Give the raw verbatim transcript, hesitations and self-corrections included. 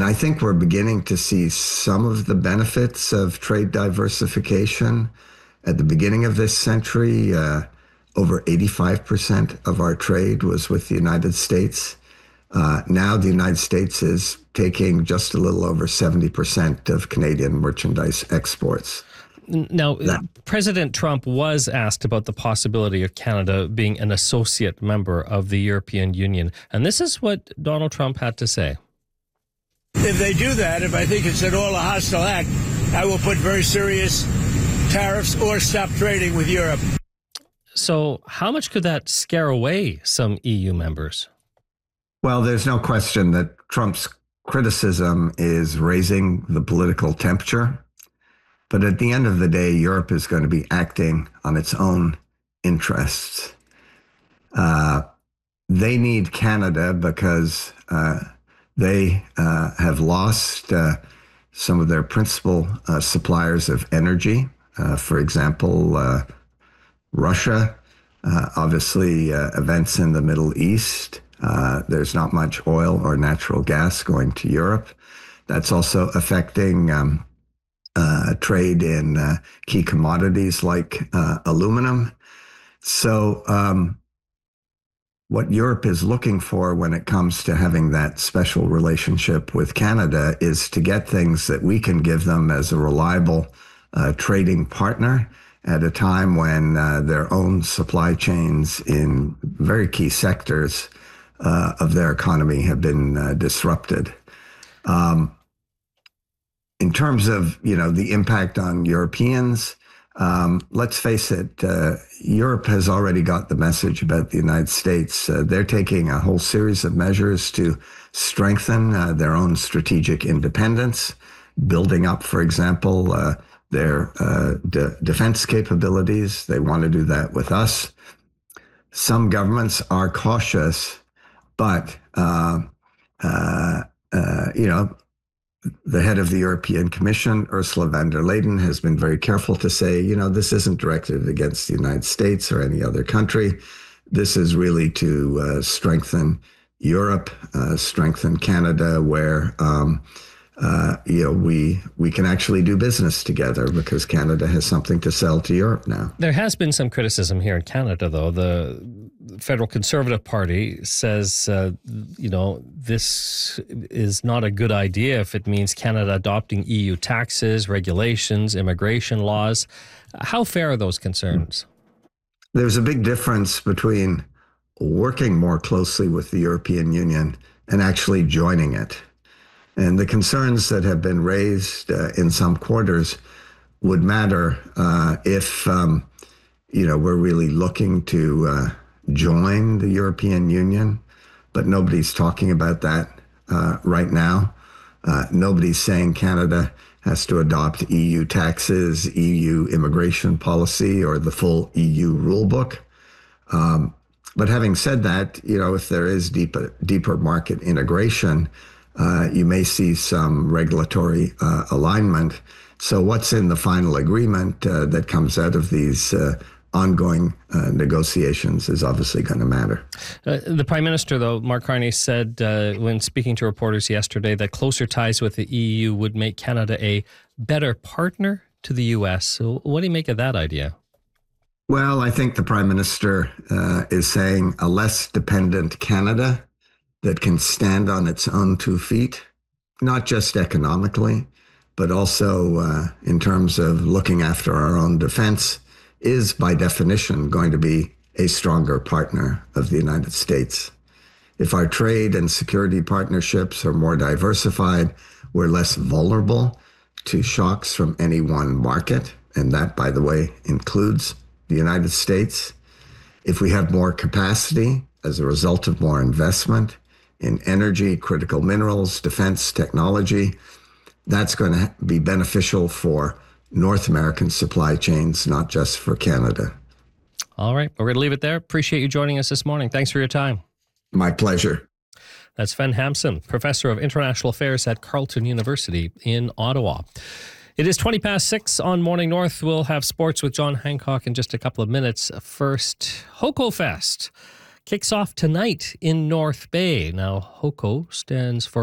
I think we're beginning to see some of the benefits of trade diversification. At the beginning of this century, uh, over eighty-five percent of our trade was with the United States. Uh, now the United States is taking just a little over seventy percent of Canadian merchandise exports. Now, that, President Trump was asked about the possibility of Canada being an associate member of the European Union. And this is what Donald Trump had to say. If they do that, if I think it's at all a hostile act, I will put very serious tariffs or stop trading with Europe. So how much could that scare away some E U members? Well, there's no question that Trump's criticism is raising the political temperature. But at the end of the day, Europe is going to be acting on its own interests. Uh, they need Canada because uh, they uh, have lost uh, some of their principal uh, suppliers of energy. Uh, for example, uh, Russia, uh, obviously uh, events in the Middle East. Uh, there's not much oil or natural gas going to Europe. That's also affecting um, Uh, trade in uh, key commodities like uh, aluminum. So um, what Europe is looking for when it comes to having that special relationship with Canada is to get things that we can give them as a reliable uh, trading partner at a time when uh, their own supply chains in very key sectors uh, of their economy have been uh, disrupted. Um, In terms of, you know, the impact on Europeans, um, let's face it, uh, Europe has already got the message about the United States. Uh, they're taking a whole series of measures to strengthen uh, their own strategic independence, building up, for example, uh, their uh, de- defense capabilities. They want to do that with us. Some governments are cautious, but, uh, uh, uh, you know, the head of the European Commission, Ursula von der Leyen, has been very careful to say, you know, this isn't directed against the United States or any other country. This is really to uh, strengthen Europe, uh, strengthen Canada, where um, uh, you know we we can actually do business together because Canada has something to sell to Europe now. There has been some criticism here in Canada, though. The Federal Conservative Party says, uh, you know, this is not a good idea if it means Canada adopting E U taxes, regulations, immigration laws. How fair are those concerns? There's a big difference between working more closely with the European Union and actually joining it. And the concerns that have been raised uh, in some quarters would matter uh, if, um, you know, we're really looking to uh, join the European Union, but nobody's talking about that uh, right now. Uh, nobody's saying Canada has to adopt E U taxes, E U immigration policy, or the full E U rule book. Um, but having said that, you know, if there is deeper, deeper market integration, uh, you may see some regulatory uh, alignment. So what's in the final agreement uh, that comes out of these uh, ongoing uh, negotiations is obviously going to matter. Uh, the Prime Minister, though, Mark Carney, said uh, when speaking to reporters yesterday that closer ties with the E U would make Canada a better partner to the U S. So what do you make of that idea? Well, I think the Prime Minister uh, is saying a less dependent Canada that can stand on its own two feet, not just economically, but also uh, in terms of looking after our own defense, is by definition going to be a stronger partner of the United States. If our trade and security partnerships are more diversified, we're less vulnerable to shocks from any one market, and that, by the way, includes the United States. If we have more capacity as a result of more investment in energy, critical minerals, defense technology, that's going to be beneficial for North American supply chains, not just for Canada. All right. We're going to leave it there. Appreciate you joining us this morning. Thanks for your time. My pleasure. That's Sven Hampson, Professor of International Affairs at Carleton University in Ottawa. It is twenty past six on Morning North. We'll have sports with John Hancock in just a couple of minutes. First, HOCO Fest kicks off tonight in North Bay. Now, HOCO stands for